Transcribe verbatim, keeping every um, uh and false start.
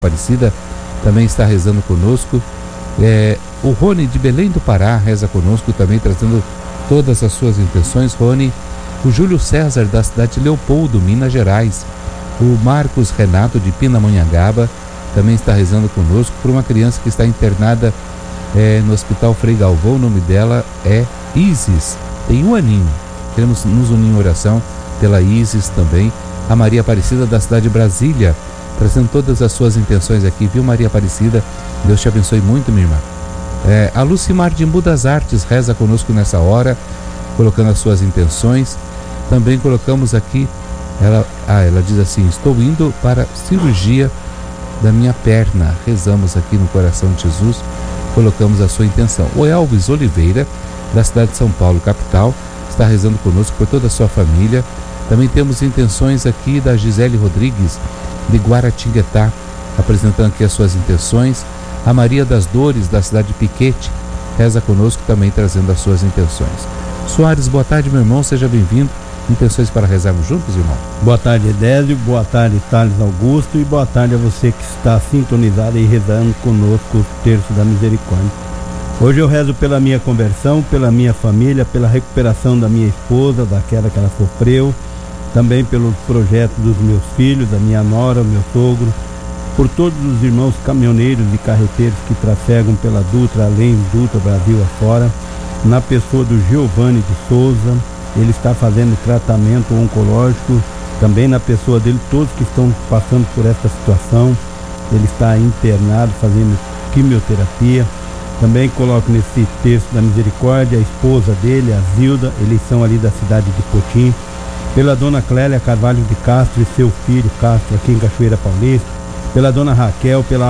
Aparecida também está rezando conosco. É, o Rony de Belém do Pará reza conosco também, trazendo todas as suas intenções. Rony, o Júlio César da cidade de Leopoldo, Minas Gerais, o Marcos Renato de Pindamonhangaba também está rezando conosco por uma criança que está internada é, no Hospital Frei Galvão. O nome dela é Isis, tem um aninho. Queremos nos unir em oração pela Isis também. A Maria Aparecida da cidade de Brasília, trazendo todas as suas intenções aqui, viu, Maria Aparecida? Deus te abençoe muito, minha irmã. É, a Lucimar de Embu das Artes reza conosco nessa hora, colocando as suas intenções. Também colocamos aqui, ela, ah, ela diz assim: estou indo para cirurgia da minha perna. Rezamos aqui no coração de Jesus, colocamos a sua intenção. O Elvis Oliveira, da cidade de São Paulo, capital, está rezando conosco por toda a sua família. Também temos intenções aqui da Gisele Rodrigues, de Guaratinguetá, apresentando aqui as suas intenções. A Maria das Dores, da cidade de Piquete, reza conosco também, trazendo as suas intenções. Soares, boa tarde, meu irmão, seja bem-vindo. Intenções para rezarmos juntos, irmão? Boa tarde, Edésio, boa tarde, Thales Augusto, e boa tarde a você que está sintonizado e rezando conosco o Terço da Misericórdia. Hoje eu rezo pela minha conversão, pela minha família, pela recuperação da minha esposa, daquela que ela sofreu, também pelos projetos dos meus filhos, da minha nora, meu sogro, por todos os irmãos caminhoneiros e carreteiros que trafegam pela Dutra, além Dutra, Brasil afora, na pessoa do Giovanni de Souza. Ele está fazendo tratamento oncológico, também na pessoa dele, todos que estão passando por essa situação. Ele está internado, fazendo quimioterapia. Também coloco nesse texto da misericórdia a esposa dele, a Zilda, eles são ali da cidade de Potim, pela dona Clélia Carvalho de Castro e seu filho Castro, aqui em Cachoeira Paulista, pela dona Raquel, pela